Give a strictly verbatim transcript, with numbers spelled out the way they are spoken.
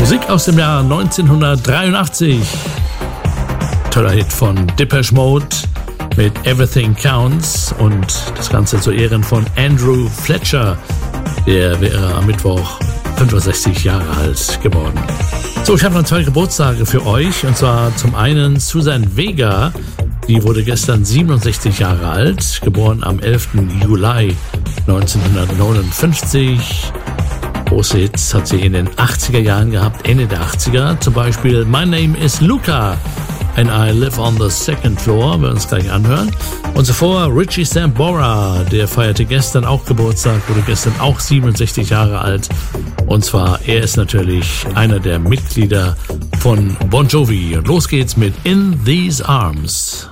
Musik aus dem Jahr neunzehnhundertdreiundachtzig. Toller Hit von Depeche Mode mit Everything Counts und das Ganze zu Ehren von Andrew Fletcher. Der wäre am Mittwoch fünfundsechzig Jahre alt geworden. So, ich habe noch zwei Geburtstage für euch, und zwar zum einen Susan Vega. Die wurde gestern siebenundsechzig Jahre alt, geboren am elften Juli neunzehnhundertneunundfünfzig. Große Hits hat sie in den achtziger Jahren gehabt, Ende der achtziger. Zum Beispiel My Name is Luca and I Live on the Second Floor, wir uns gleich anhören. Und zuvor Richie Sambora, der feierte gestern auch Geburtstag, wurde gestern auch siebenundsechzig Jahre alt. Und zwar, er ist natürlich einer der Mitglieder von Bon Jovi. Und los geht's mit In These Arms.